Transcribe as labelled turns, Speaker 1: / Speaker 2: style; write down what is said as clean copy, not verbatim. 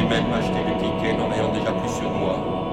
Speaker 1: lui-même acheté le ticket, n'en ayant déjà plus sur moi.